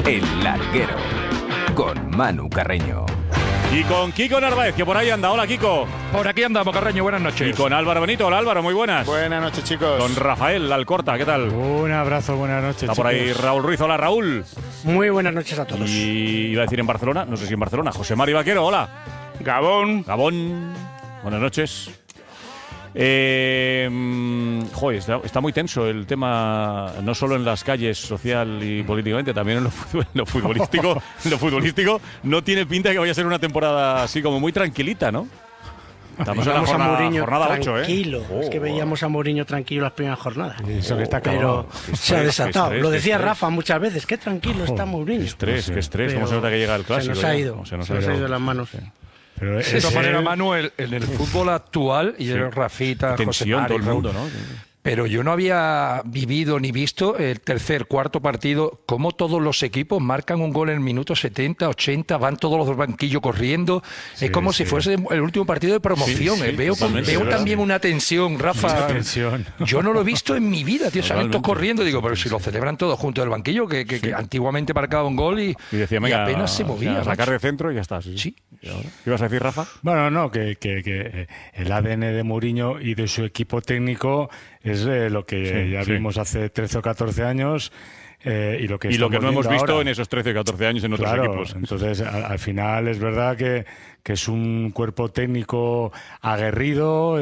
El Larguero, con Manu Carreño. Y con Kiko Narváez, que por ahí anda. Hola, Kiko. Por aquí andamos, Carreño, buenas noches. Y con Álvaro Benito. Hola, Álvaro, muy buenas. Buenas noches, chicos. Con Rafael Alcorta, ¿qué tal? Un abrazo, buenas noches. Está por ahí Raúl Ruiz. Hola, Raúl. Muy buenas noches a todos. Y iba a decir en Barcelona, no sé si en Barcelona, José Mari Vaquero, hola. Gabón. Gabón, buenas noches. Joder, está muy tenso el tema, no solo en las calles, social y políticamente, también en lo futbolístico. En lo futbolístico no tiene pinta que vaya a ser una temporada así como muy tranquilita, ¿no? Estamos en la jornada 8, tranquilo. Es que veíamos a Mourinho tranquilo las primeras jornadas. Eso que está pero se ha desatado. Lo decía Rafa muchas veces, qué tranquilo está Mourinho. Qué estrés, cómo se nota que llega el clásico. Se nos ha ido de las manos. Pero de todas maneras, Manuel, en el fútbol actual, y el Rafita, José Mari, todo el mundo, ¿no? Pero yo no había vivido ni visto el tercer, cuarto partido, cómo todos los equipos marcan un gol en el minuto 70, 80, van todos los banquillos corriendo. Sí, es como si fuese el último partido de promoción. Veo también una tensión, Rafa. Yo no lo he visto en mi vida, tío. Salen todos corriendo. Digo, pero si lo celebran todos junto del banquillo, que antiguamente marcaba un gol y decía, venga, apenas se movía. Sacar de centro y ya está. Sí. ¿Qué ibas a decir, Rafa? Bueno, no, que el ADN de Mourinho y de su equipo técnico es lo que vimos hace 13 o 14 años y lo que no hemos visto ahora en esos 13 o 14 años en otros equipos. Entonces, al final es verdad que es un cuerpo técnico aguerrido,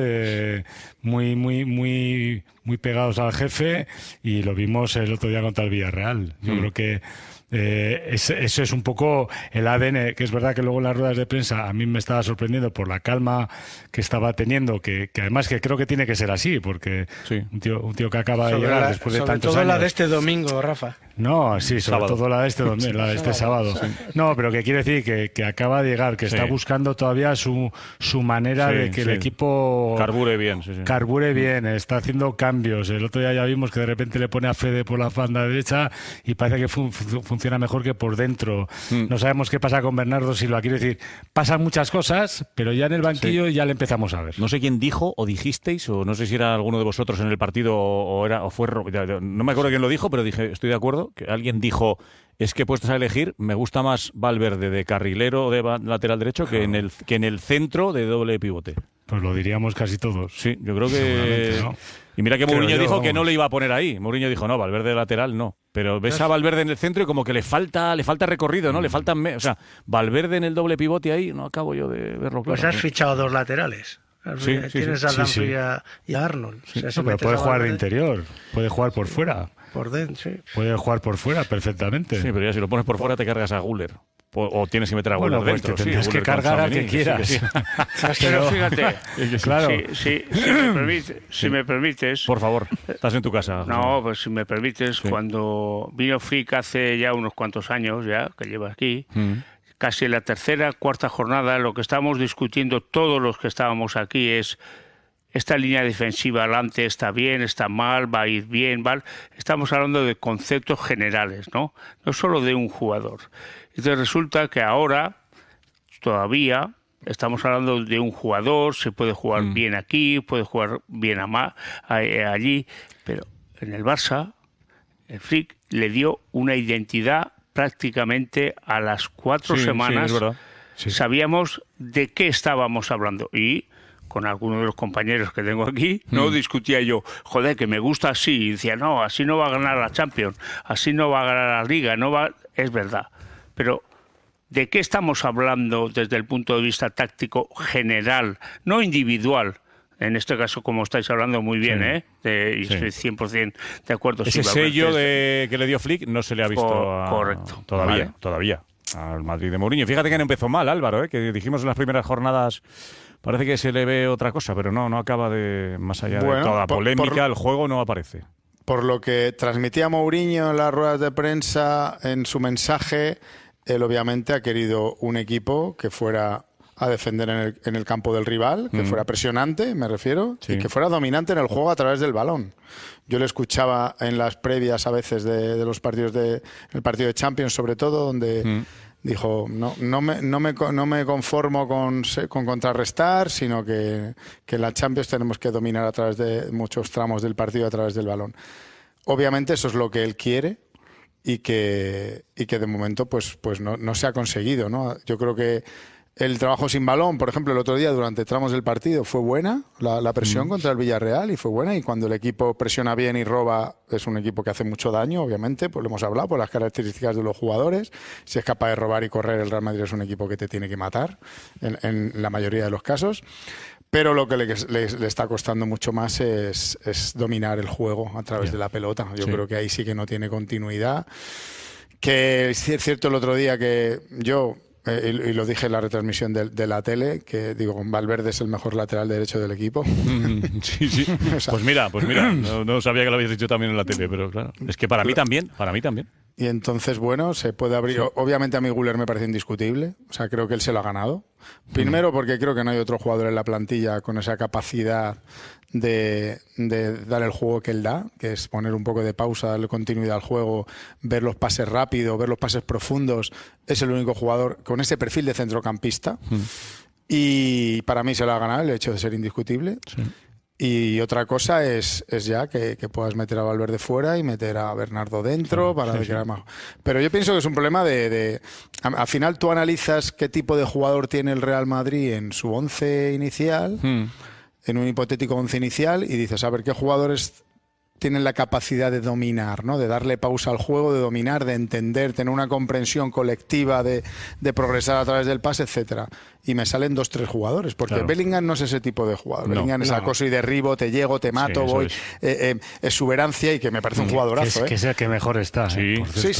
muy pegados al jefe, y lo vimos el otro día contra el Villarreal. Yo creo que eso es un poco el ADN, que es verdad que luego en las ruedas de prensa a mí me estaba sorprendiendo por la calma que estaba teniendo, que además que creo que tiene que ser así, porque un tío que acaba de llegar después de tantos años. Sobre todo la de este domingo, Rafa. No, sí, sobre todo la de este domingo, la de este sábado. Sí. No, pero que quiere decir que acaba de llegar, que está buscando todavía su manera de que el equipo carbure bien. Carbure bien, está haciendo cambios. El otro día ya vimos que de repente le pone a Fede por la banda derecha y parece que funciona mejor que por dentro. No sabemos qué pasa con Bernardo Silva. Quiero decir, pasan muchas cosas, pero ya en el banquillo ya le empezamos a ver. No sé quién dijo o dijisteis, o no sé si era alguno de vosotros en el partido o fue... No me acuerdo quién lo dijo, pero dije, estoy de acuerdo, que alguien dijo, es que puestos a elegir, me gusta más Valverde de carrilero o de lateral derecho que en el centro de doble pivote. Pues lo diríamos casi todos. Sí, yo creo que... ¿no? Y mira que Mourinho dijo que no le iba a poner ahí. Mourinho dijo, no, Valverde de lateral no. Pero ves a Valverde en el centro y como que le falta recorrido, ¿no? Le faltan... O sea, Valverde en el doble pivote ahí, no acabo yo de verlo claro. Pues has fichado dos laterales. Tienes a Danfrey y a Arnold. Pero puede jugar de interior, puede jugar por fuera. Por dentro, sí. Puede jugar por fuera perfectamente. Sí, pero ya si lo pones por fuera te cargas a Guller. O tienes que meter a Guller dentro. Tienes que cargar a que quieras. Sí. Pero fíjate, claro. Si me permites... Por favor, estás en tu casa. No, pues si me permites, cuando vino Flick hace ya unos cuantos años, ya que lleva aquí, casi en la tercera, cuarta jornada, lo que estábamos discutiendo todos los que estábamos aquí es... Esta línea defensiva adelante está bien, está mal, va a ir bien, mal. Estamos hablando de conceptos generales, ¿no? No solo de un jugador. Entonces resulta que ahora todavía estamos hablando de un jugador, se puede jugar bien aquí, puede jugar bien allí, pero en el Barça, el Flick le dio una identidad prácticamente a las 4 semanas. Sí. Sabíamos de qué estábamos hablando y... con algunos de los compañeros que tengo aquí, no discutía yo, joder, que me gusta así, y decía, no, así no va a ganar la Champions, así no va a ganar la Liga, es verdad. Pero, ¿de qué estamos hablando desde el punto de vista táctico general, no individual? En este caso, como estáis hablando muy bien, y estoy 100% de acuerdo. Ese sello que le dio Flick no se le ha visto correcto. Todavía al Madrid de Mourinho. Fíjate que no empezó mal, Álvaro, que dijimos en las primeras jornadas... Parece que se le ve otra cosa, pero no acaba de... Más allá de toda polémica, el juego no aparece. Por lo que transmitía Mourinho en las ruedas de prensa, en su mensaje, él obviamente ha querido un equipo que fuera a defender en el campo del rival, que fuera presionante, me refiero, y que fuera dominante en el juego a través del balón. Yo le escuchaba en las previas a veces de los partidos el partido de Champions, sobre todo, donde... Dijo, no me conformo con contrarrestar, sino que en la Champions tenemos que dominar a través de muchos tramos del partido a través del balón. Obviamente eso es lo que él quiere y que de momento pues no se ha conseguido, ¿no? Yo creo que el trabajo sin balón, por ejemplo, el otro día durante tramos del partido fue buena, la presión contra el Villarreal, y fue buena, y cuando el equipo presiona bien y roba, es un equipo que hace mucho daño, obviamente, pues lo hemos hablado, por las características de los jugadores. Si es capaz de robar y correr, el Real Madrid es un equipo que te tiene que matar, en la mayoría de los casos. Pero lo que le está costando mucho más es dominar el juego a través de la pelota. Yo creo que ahí sí que no tiene continuidad. Que es cierto el otro día que yo... y lo dije en la retransmisión de la tele, que digo, Valverde es el mejor lateral derecho del equipo. Sí. O sea, pues mira, no sabía que lo habías dicho también en la tele, pero claro, es que para mí también. Y entonces, bueno, se puede abrir. Sí. Obviamente a mí Güler me parece indiscutible, o sea, creo que él se lo ha ganado. Primero porque creo que no hay otro jugador en la plantilla con esa capacidad de dar el juego que él da, que es poner un poco de pausa, darle continuidad al juego, ver los pases rápidos, ver los pases profundos. Es el único jugador con ese perfil de centrocampista. Y para mí se lo ha ganado el hecho de ser indiscutible. Sí. Y otra cosa es ya que puedas meter a Valverde fuera y meter a Bernardo dentro para crear más. Pero yo pienso que es un problema al final tú analizas qué tipo de jugador tiene el Real Madrid en su 11 inicial, en un hipotético 11 inicial, y dices, a ver, qué jugadores tienen la capacidad de dominar, ¿no? De darle pausa al juego, de dominar, de entender, tener una comprensión colectiva, de progresar a través del pase, etcétera. Y me salen 2-3 jugadores, porque claro. Bellingham no es ese tipo de jugador. Bellingham es acoso y derribo, te llego, te mato, voy, exuberancia, y que me parece un jugadorazo. Que es el que mejor está. Sí,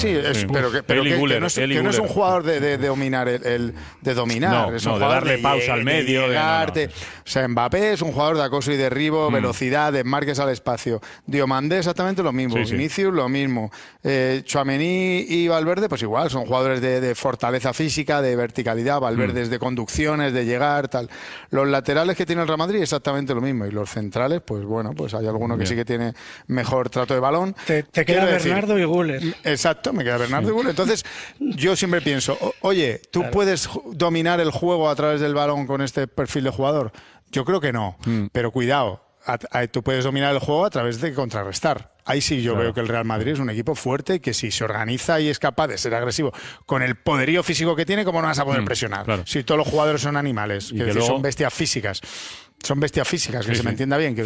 pero que no es un jugador de dominar, de dominar. Es un de darle pausa al medio. O sea, Mbappé es un jugador de acoso y derribo, velocidad, desmarques al espacio. Diomandé exactamente lo mismo, Vinicius lo mismo. Tchouaméni y Valverde pues igual, son jugadores de fortaleza física, de verticalidad. Valverde es de conducción, de llegar, tal. Los laterales que tiene el Real Madrid exactamente lo mismo, y los centrales, pues bueno, pues hay alguno que sí que tiene mejor trato de balón. Te queda Bernardo y Güler. Exacto, me queda Bernardo y Güler. Entonces, yo siempre pienso, oye, ¿tú puedes dominar el juego a través del balón con este perfil de jugador? Yo creo que no, pero cuidado, tú puedes dominar el juego a través de contrarrestar. Ahí sí yo veo que el Real Madrid es un equipo fuerte y que si se organiza y es capaz de ser agresivo con el poderío físico que tiene, ¿cómo no vas a poder presionar? Claro. Si todos los jugadores son animales, que luego... son bestias físicas. Son bestias físicas, que se me entienda bien.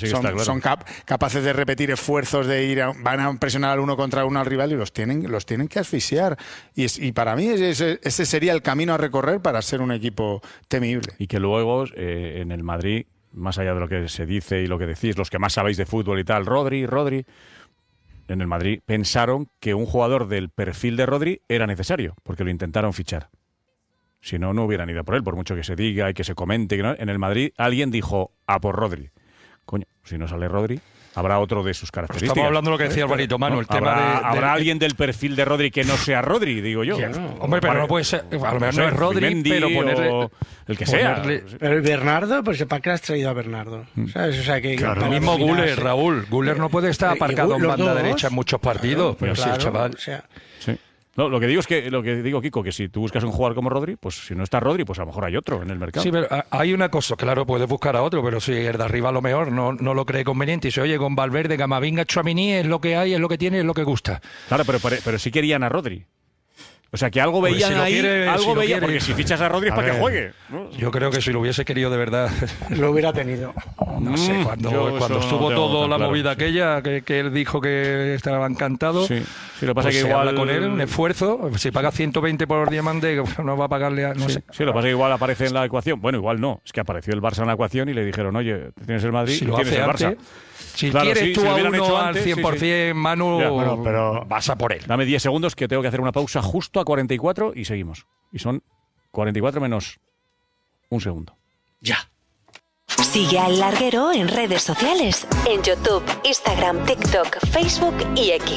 Son capaces de repetir esfuerzos, van a presionar al uno contra uno al rival y los tienen que asfixiar. Y para mí ese sería el camino a recorrer para ser un equipo temible. Y que luego en el Madrid, más allá de lo que se dice y lo que decís, los que más sabéis de fútbol y tal, Rodri, en el Madrid pensaron que un jugador del perfil de Rodri era necesario, porque lo intentaron fichar. Si no, no hubieran ido por él, por mucho que se diga y que se comente. Que no. En el Madrid alguien dijo, a por Rodri. Coño, si no sale Rodri, habrá otro de sus características. Estamos hablando de lo que decía Alvarito Manu, el tema ¿Habrá alguien del perfil de Rodri que no sea Rodri, digo yo? No. Hombre, pero no puede ser, a lo mejor no es Rodri, pero ponerle... el que sea. Pero el Bernardo, pues ¿para qué has traído a Bernardo? ¿Sabes? O sea, que claro. El mismo Güler, Raúl. Güler no puede estar aparcado en banda derecha en muchos partidos. Pero sí, chaval. O sea... Sí. No, lo que digo, Kiko, que si tú buscas un jugador como Rodri, pues si no está Rodri, pues a lo mejor hay otro en el mercado. Sí, pero hay una cosa, claro, puedes buscar a otro, pero si el de arriba a lo mejor no lo cree conveniente y se oye con Valverde, Camavinga, Tchouaméni, es lo que hay, es lo que tiene, es lo que gusta. Claro, pero sí querían a Rodri. O sea, que algo veían porque si fichas a Rodri es para que juegue, ¿no? Yo creo que si lo hubiese querido de verdad... lo hubiera tenido. No sé, cuando estuvo todo la movida aquella, que él dijo que estaba encantado, sí, lo pasa pues que igual... habla con él, un esfuerzo, si paga 120 por Diamante, no va a pagarle a... No sé. Sí, lo que pasa es que igual aparece en la ecuación. Bueno, igual no, es que apareció el Barça en la ecuación y le dijeron, oye, tienes el Madrid, tienes el Barça. Si quieres tú a uno al 100%, Manu, pero vas a por él. Dame 10 segundos que tengo que hacer una pausa justo a 44 y seguimos. Y son 44 menos un segundo. Ya. Sigue al Larguero en redes sociales, en YouTube, Instagram, TikTok, Facebook y X.